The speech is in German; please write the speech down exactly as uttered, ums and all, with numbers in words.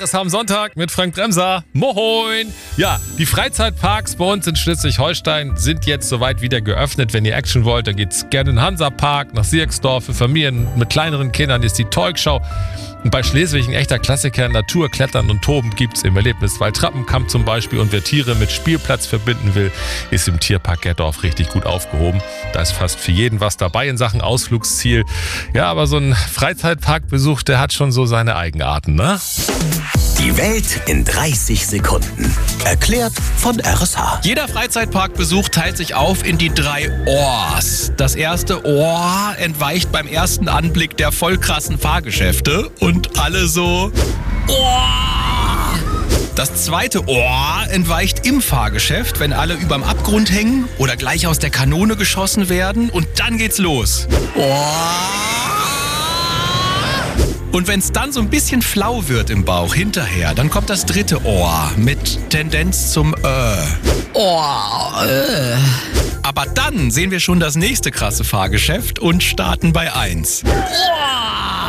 R S H am Sonntag mit Frank Bremser. Moin! Ja, die Freizeitparks bei uns in Schleswig-Holstein sind jetzt soweit wieder geöffnet. Wenn ihr Action wollt, dann geht's gerne in den Hansapark, nach Sierksdorf. Für Familien mit kleineren Kindern ist die Tolkschau. Und bei Schleswig ein echter Klassiker, Natur, Klettern und Toben gibt's im Erlebniswald Trappenkamp zum Beispiel. Und wer Tiere mit Spielplatz verbinden will, ist im Tierpark Gerdorf richtig gut aufgehoben. Da ist fast für jeden was dabei in Sachen Ausflugsziel. Ja, aber so ein Freizeitparkbesuch, der hat schon so seine Eigenarten, ne? Die Welt in dreißig Sekunden. Erklärt von R S H. Jeder Freizeitparkbesuch teilt sich auf in die drei Ohrs. Das erste Ohr entweicht beim ersten Anblick der voll krassen Fahrgeschäfte und alle so Ohr. Das zweite Ohr entweicht im Fahrgeschäft, wenn alle überm Abgrund hängen oder gleich aus der Kanone geschossen werden und dann geht's los. Ohr. Und wenn es dann so ein bisschen flau wird im Bauch hinterher, dann kommt das dritte Ohr mit Tendenz zum Äh. Ohr. Äh. Aber dann sehen wir schon das nächste krasse Fahrgeschäft und starten bei eins. Ohr.